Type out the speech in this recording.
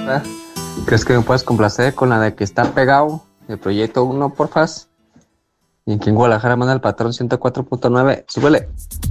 ¿Crees que me puedes complacer con la de que está pegado del Proyecto 1, porfas? Y aquí en Guadalajara manda el patrón 104.9. Súbele.